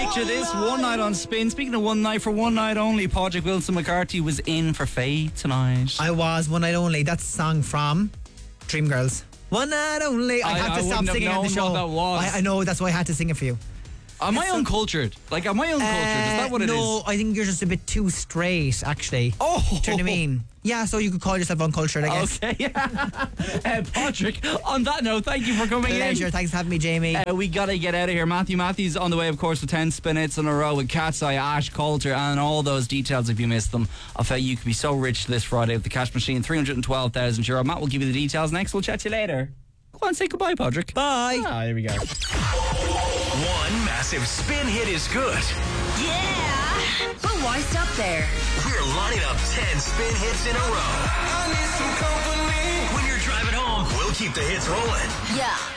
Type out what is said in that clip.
Picture this, one night on Spin. Speaking of one night, for one night only, Padraig Wilson McCarthy was in for Faye tonight. I was one night only. That's a song from Dreamgirls. One night only. I have to stop singing on the show. What that was. I know, that's why I had to sing it for you. Am I uncultured? Like, am I uncultured? Is that what it is? No, I think you're just a bit too straight, actually. Oh. Do you know what I mean? Yeah, so you could call yourself uncultured, I guess. Okay. Patrick, on that note, thank you for coming Pleasure. in. Thanks for having me, Jamie. We got to get out of here. Matthew Matthews on the way, of course, with 10 spin hits in a row with Cat's Eye, Ash Coulter, and all those details if you missed them of how you could be so rich this Friday with the cash machine, €312,000. Matt will give you the details next. We'll chat to you later. Go on, say goodbye, Patrick. Bye. There we go. One massive spin hit is good. Yeah! But why stop there? We're lining up 10 spin hits in a row. I need some company. When you're driving home, we'll keep the hits rolling. Yeah.